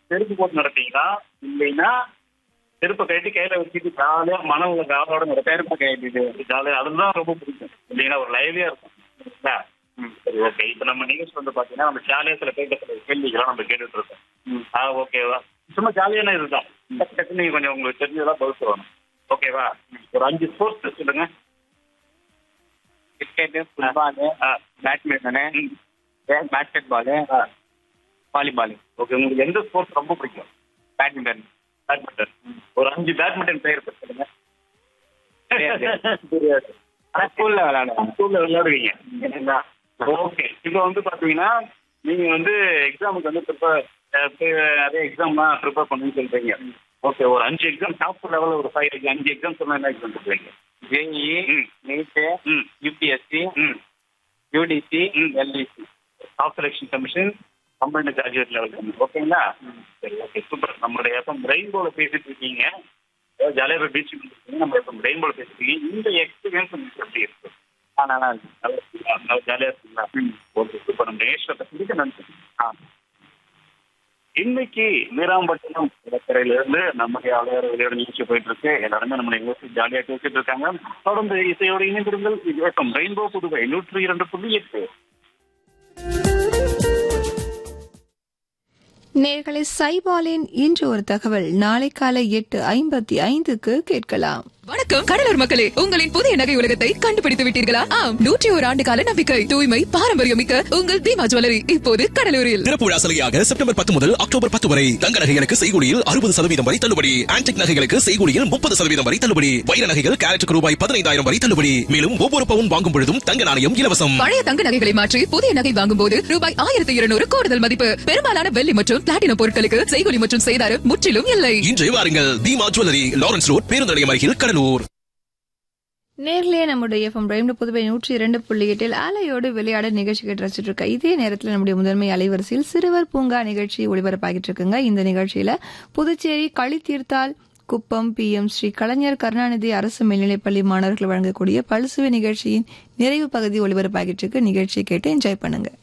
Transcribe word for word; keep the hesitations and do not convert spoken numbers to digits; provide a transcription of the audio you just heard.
செருப்பு போட்டு நடப்பீங்களா இல்லைன்னா செருப்பை கட்டி கையில வச்சுட்டு ஜாலியா மனவுல காலோட நடக்க செருப்பை கைட்டு ஜாலியா அதுதான் ரொம்ப பிடிக்கும் இல்லைன்னா ஒரு லைவ்லியா இருக்கும் சரிங்களா? ம் சரி ஓகே. இப்போ நம்ம நிகழ்ச்சி வந்து பாத்தீங்கன்னா நம்ம ஜாலியா சில கேட்க கேள்விகள்லாம் நம்ம கேட்டுட்டு இருக்கோம். ம் ஆ ஓகேவா? சும்மா ஜாலியான இதுதான். டக்கு டக்குன்னு நீங்க கொஞ்சம் உங்களுக்கு தெரிஞ்சதெல்லாம் பதில் சொல்லணும். ஓகேவா? ஒரு அஞ்சு ஸ்போர்ட்ஸ் சொல்லுங்க. Cricket, football, badminton, basket Balu, volleyball. Okay. உங்களுக்கு எந்த ஸ்போர்ட்ஸ் ரொம்ப பிடிக்கும்? பேட்மிண்டன். பேட்மிண்டன். ஒரு அஞ்சு பேட்மிண்டன் பெயர் சொல்லுங்க. தெரியாது. ஆனா ஸ்கூல்ல விளையாடுவோம். ஸ்கூல்ல விளையாடுவீங்க. ஓகே. இப்போ வந்து பாத்தீங்கன்னா நீங்க வந்து எக்ஸாமுக்கு வந்து ப்ரிப்பேர் நிறைய எக்ஸாம்லாம் ப்ரிப்பேர் பண்ணுன்னு சொல்றீங்க. ஓகே. ஒரு அஞ்சு எக்ஸாம் டாப் லெவலில் ஒரு ஃபைவ் அஞ்சு எக்ஸாம் சொன்னா என்ன எக்ஸாம் சொல்றீங்க? ஜேஇ, நீட்டு, UPSC, UTC, LDC, staff selection commission, company graduate level. ஓகேங்களா? சரி ஓகே சூப்பர். நம்மளுடைய எப்போ ரெயின்போல பேசிட்டு இருக்கீங்க, ஜாலியாக பீச்சுக்கு வந்துருக்கீங்க. நம்ம எப்போ ரெயின்போல பேசிட்டு இருக்கீங்க. இந்த எக்ஸ்பீரியன்ஸ் உங்களுக்கு எப்படி இருக்கு? ஆ நல்லா இருக்கு. நல்லா இருக்குங்களா? நல்லா ஜாலியாக இருக்குங்களா? ம் ஓகே சூப்பர். நம்ம நேஷத்தை பற்றி நன்றி. ஆ இன்னைக்கு வீராம்பட்டினம் கடற்கரையிலிருந்து நம்முடைய அலையாறு விளையாட நிகழ்ச்சி போயிட்டு இருக்கு. எல்லாருமே நம்மளுடைய நிகழ்ச்சி ஜாலியாக பேசிட்டு இருக்காங்க. தொடர்ந்து இசையோடு இணைந்திருங்கள். இது வணக்கம் ரெயின்போ புதுவை நூற்றி இரண்டு புள்ளி எட்டு. நேர்களை சைபாலின் இன்று ஒரு தகவல் நாளை காலை எட்டு ஐம்பத்தி ஐந்துக்கு கேட்கலாம். வணக்கம் கடலூர் மக்களே, உங்களின் புதிய நகை உலகத்தை கண்டுபிடித்து விட்டீர்களா? ஆம், நூற்றி ஒரு ஆண்டு கால நம்பிக்கை, தூய்மை, பாரம்பரியம் மிக்க உங்கள் தீமா ஜுவல்லரி இப்போது கடலூரில். திறப்பு விழா சலுகையாக செப்டம்பர் பத்து முதல் அக்டோபர் பத்து வரை தங்க நகைகளுக்கு செய்கூலியில் அறுபது சதவீதம் வரை தள்ளுபடி, ஆன்டிக் நகைகளுக்கு செய்கூலியில் முப்பது சதவீதம் வரை தள்ளுபடி, வைர நகைகள் கேரட்டுக்கு ரூபாய் பதினைந்தாயிரம் வரை தள்ளுபடி. மேலும் ஒவ்வொரு பவுன் வாங்கும் பொழுதும் தங்க நாணயம் இலவசம். பழைய தங்க நகைகளை மாற்றி புதிய நகை வாங்கும் போது ரூபாய் ஆயிரத்தி இருநூறு கூடுதல் மதிப்பு. பெரும்பாலான வெள்ளி மற்றும் பிளாட்டினம் பொருட்களுக்கு செய்கூலி மற்றும் செய்தாரம் முற்றிலும் இல்லை. இன்று வாருங்கள் தீமா ஜுவல்லரி, லாரன்ஸ் ரோட், பேருந்து நிலையம் அருகில், கடலூர். நேர்லயே நம்முடைய எஃப்எம் ரெயின்போ புதுவை நூற்றி இரண்டு புள்ளி எட்டில் அலையோடு விளையாட நிகழ்ச்சி கேட்டு ரசிச்சுட்டு இருக்க இதே நேரத்தில் நம்முடைய முதன்மை அலைவரிசையில் சிறுவர் பூங்கா நிகழ்ச்சி ஒளிபரப்பாகிட்டு இருக்குங்க. இந்த நிகழ்ச்சியில புதுச்சேரி களித்தீர்த்தால் குப்பம் பி எம் ஸ்ரீ கலைஞர் கருணாநிதி அரசு மேல்நிலைப்பள்ளி மாணவர்கள் வழங்கக்கூடிய பல்சுவை நிகழ்ச்சியின் நிறைவு பகுதி ஒளிபரப்பாகிட்டு இருக்கு. நிகழ்ச்சியை கேட்டு என்ஜாய் பண்ணுங்க.